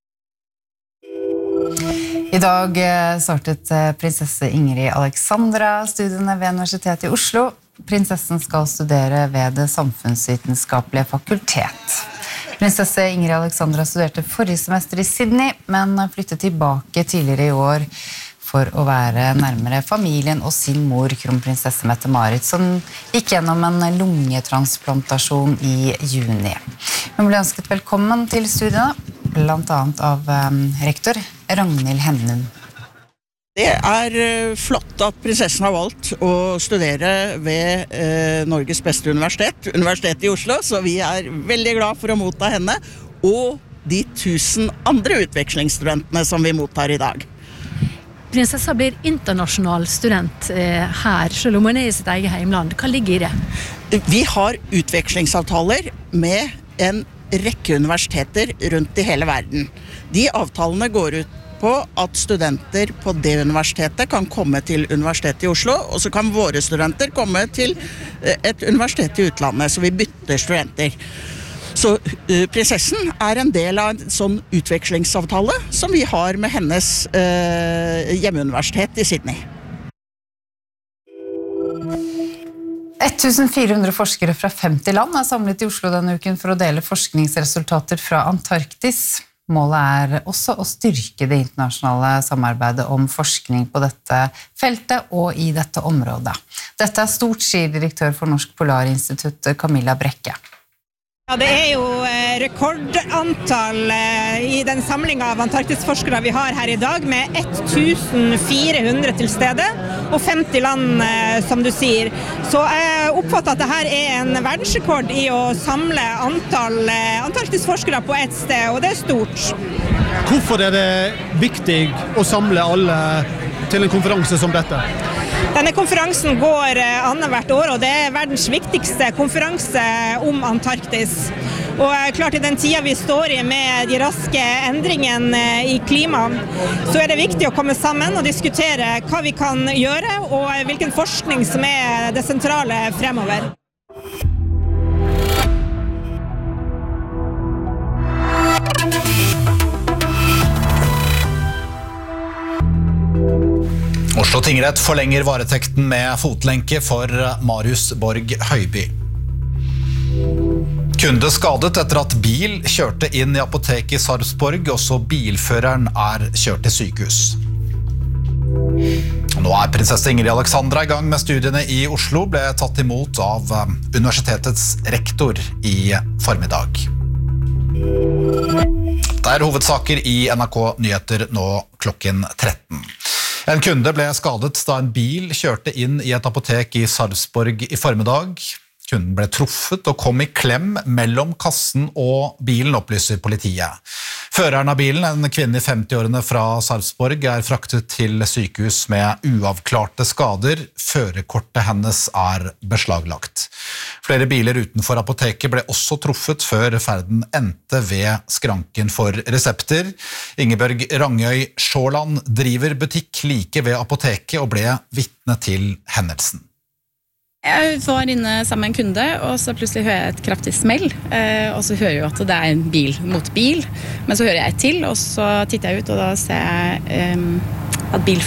I dag startet prinsesse Ingrid Alexandra studiene ved Universitetet i Oslo. Prinsessen skal studere ved Det samfunnsvitenskapelige fakultet. Prinsesse Ingrid Alexandra studerte forrige semester i Sydney, men flyttet tilbake tidligere i år for å være nærmere familien og sin mor, kronprinsesse Mette-Marit, som gikk gjennom en lungetransplantasjon i juni. Hun ble ønsket velkommen til studiene, blant annet av um, rektor Ragnhild Hennum. Det er flott at prinsessen har valgt å studere ved eh, Norges beste universitet, Universitetet i Oslo, så vi er veldig glad for å motta henne, og de tusen andre utvekslingsstudentene som vi mottar i dag. Prinsessa blir internasjonal student eh, her, selv om hun er i sitt eget heimland. Hva ligger i det? Vi har utvekslingsavtaler med en rekke universiteter rundt i hele verden. De avtalene går ut på at studenter på det universitetet kan komme til Universitetet i Oslo, og så kan våre studenter komme til et universitet i utlandet, så vi bytter studenter. Så uh, prinsessen er en del av en sånn utvekslingsavtale som vi har med hennes uh, hjemmeuniversitet i Sydney. fjorten hundre forskere fra femti land er samlet i Oslo denne uken for å dele forskningsresultater fra Antarktis. Målet er også å styrke det internasjonale samarbeidet om forskning på dette feltet og i dette området. Dette er stort, sier direktør for Norsk Polarinstitutt, Camilla Brekke. Ja, det er jo rekordantall i den samlingen av Antarktis-forskere vi har her i dag, med fjorten hundre til stede, og femti land, som du sier. Så jeg oppfatter at dette er en verdensrekord i å samle antall Antarktis-forskere på ett sted, og det er stort. Hvorfor er det viktig å samle alle til en konferanse som dette? Denne konferansen går annethvert år, og det er verdens viktigste konferanse om Antarktis. Og klart i den tida vi står i med de raske endringene i klimaet, så er det viktig å komme sammen og diskutere hva vi kan gjøre, og hvilken forskning som er det sentrale fremover. Oslo tingrett forlenger varetekten med fotlenke for Marius Borg Høiby. Kunde skadet etter at bil kjørte inn i apoteket i Sarpsborg, også bilføreren er kjørt til sykehus. Nå er Prinsesse Ingrid Alexandra I gang med studiene I Oslo ble tatt imot av universitetets rektor I formiddag. Det er hovedsaker I N R K Nyheter nå klokken tretten. En kunde ble skadet da en bil kjørte inn I et apotek I Sarpsborg I formiddag. Kunden ble truffet og kom I klem mellom kassen og bilen, opplyser politiet. Føreren av bilen, en kvinne I femti-årene fra Sarpsborg, er fraktet til sykehus med uavklarte skader. Førerkortet hennes er beslaglagt. Flere biler utenfor apoteket ble også truffet før ferden endte ved skranken for resepter. Ingeborg Rangøy Sjåland driver butikk like ved apoteket og ble vitne til hendelsen. Jeg var inne sammen med en kunde, og så plutselig hører jeg et kraftig smell, og så hører jeg at det er en bil mot bil, men så hører jeg et til, og så titter jeg ut, og da ser jeg at bil